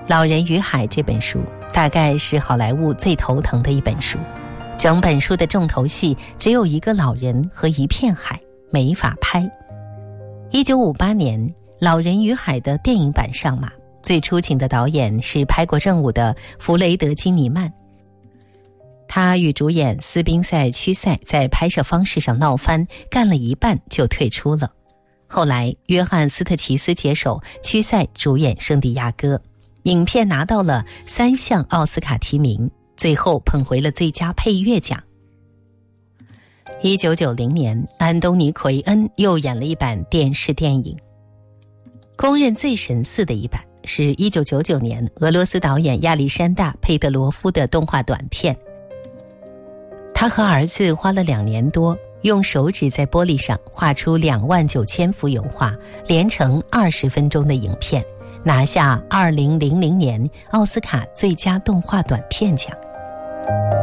老人与海》这本书大概是好莱坞最头疼的一本书，整本书的重头戏只有一个老人和一片海，没法拍。1958年，《老人与海》的电影版上马，最出请的导演是拍过《正午》的弗雷德·基尼曼。他与主演斯宾塞·屈塞在拍摄方式上闹翻，干了一半就退出了。后来约翰·斯特奇斯接手，屈塞主演《圣地亚哥》，影片拿到了3项奥斯卡提名，最后捧回了最佳配乐奖。1990年，安东尼·奎恩又演了一版电视电影，公认最神似的一版是1999年俄罗斯导演亚历山大·佩德罗夫的动画短片。他和儿子花了2年多，用手指在玻璃上画出29000幅油画，连成20分钟的影片，拿下2000年奥斯卡最佳动画短片奖。